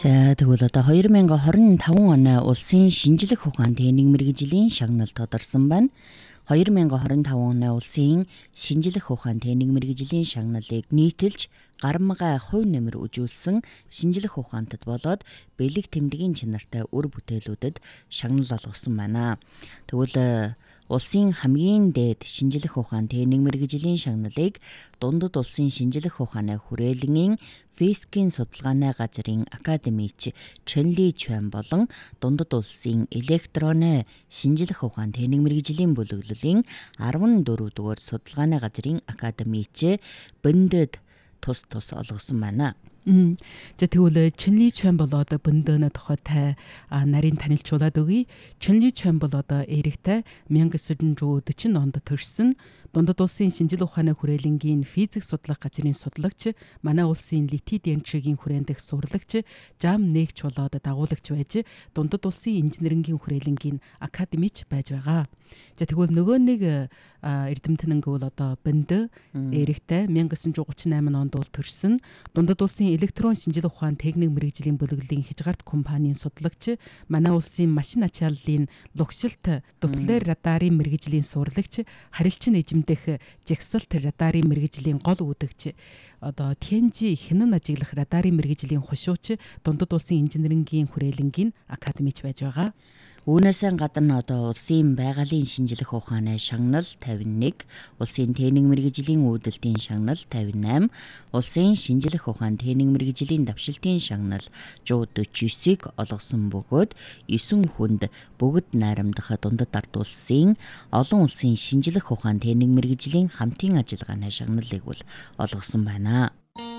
За тэгвэл одоо 2025 оны улсын шинжлэх ухаан техник мэргэжлийн шагнал тодорсон байна. 2025 оны улсын шинжлэх ухаан техник мэргэжлийн шагналыг нийтэлж гарамгай хувь нэмэр үжүүлсэн шинжлэх ухаантад болоод бэлэг тэмдгийн чанартай үр бүтээлүүдэд шагнал олгосон байна. Тэгвэл улсын хамгийн дээд шинжлэх ухаан техник мэргэжлийн шагналыг дундад улсын шинжлэх ухааны хүрээлэнгийн физикийн судалгааны газрын академич Чен Ли Чуан болон дундад улсын электроны шинжлэх ухаан техник мэргэжлийн бүлэглэлийн 14 дугаар судалгааны газрын академич Бэндэд тус олгосон байна. За тэгвэл Чен Ли Чуан болоод Бэндэна тухайтай нарийн танилцуулаад өгье. Чен Ли Чуан болоод эрэгтэй 1940 онд төрсөн дундад улсын шинжлэх ухааны хүрээлэнгийн физик судлах газрын судлагч, манай улсын литий янчгийн хүрээнд дэх сурлагч, жам нээгч болоод дагуулагч байж дундад улсын инженерингийн хүрээлэнгийн академич байж байгаа. За тэгвэл нөгөө нэг эрдэмтэн бол одоо Бэндэ эрэгтэй 1938 онд бол төрсөн дундад улсын электрон шинжлэх ухаан техник мэргэжлийн бүлэглэлийн хязгаарт компанийн судлагч, манай улсын машин ачааллын лугшилт Доплер радарын мэргэжлийн сурлагч, харилцан эзэмдэх жагсалт радарын мэргэжлийн гол үүдэгч, одоо Тянжи хянан ажиглах радарын мэргэжлийн хушууч, дундад улсын инженерингийн хүрээлэнгийн академич байж байгаа. Үүнээс гадна одоо улсын байгалийн шинжлэх ухааны шагнал 51, улсын техник мэргэжлийн үүдэлтийн шагнал 58, улсын шинжлэх ухаан техник мэргэжлийн давшилтын шагнал 149-ийг олгосон бөгөөд 9 хүнд бүгд найрамдах дундад ард улсын олон улсын шинжлэх ухаан техник мэргэжлийн хамтын ажиллагааны шагналыг бол олгосон байна.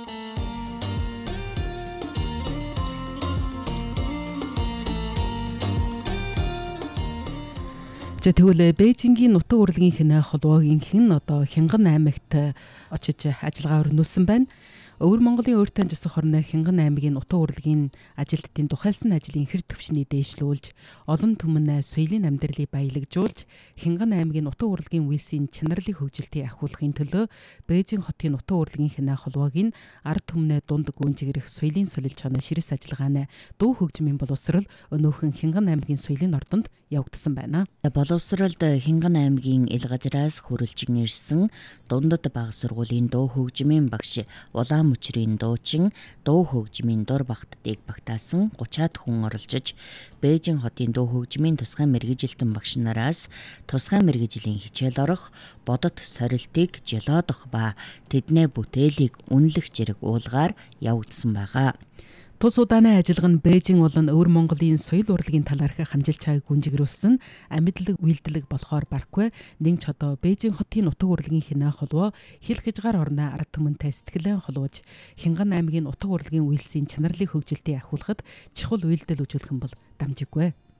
За тэгвэл Бээжингийн нутаг урлагийн хинэ холбоогийн хэн одоо Хянган аймагт очиж ажиллагаа өрнүүлсэн байна. Өвөр Монголын өөртөө засах хорны Хянган аймгийн нутаг урлагийн ажилтнуудын тухайлсан ажлын хэр төвшнийг дээшлүүлж, олон түмэн соёлын амьдралыг баялагжуулж, Хянган аймгийн нутаг урлагийн үйлсийн чанарлыг хөгжилтийг ахиулахын төлөө Бээжин хотын нутаг урлагийн хинэ холбоогийн ард түмнээ дунд гүнжигрэх соёлын солилж чанаа ширээс ажиллагааны дуу хөгжмийн боловсрал өнөөхөн Хянган аймгийн соёлын ордонд явагдсан байна. Боловсролд Хянган аймгийн ил газраас хүрэлжин ирсэн дундад бага сургуулийн дуу хөгжмийн багш Улаан мөчрийн дуучин дуу хөгжмийн дур багтдыг багтаасан 30-аад хүн оролцож Бээжин хотын дуу хөгжмийн тусгай мэргэжилтэн багш нараас тусгай мэргэжлийн хичээл орох, бодот сорилтыг жолоодох ба тэдний бүтээлийг үнэлэх зэрэг уулгаар явагдсан байгаа. Тус удааны ажиллагаа нь Бээжин болон Өвөр Монголын соёл урлагийн талаарх хамжилт чагийг гүнжигрүүлсэн амьдлаг үйлдэлэг болохоор барахгүй нэг ч одоо Бээжин хотын нутаг урлагийн хинэ холбоо хил хязгаар орны ард түмэнтэй сэтгэлэн холбоож Хянган аймгийн нутаг урлагийн үйлсийн чанарлыг хөгжилтийг ахиулахад чухал үйлдэл үзүүлэх юм бол дамжиггүй.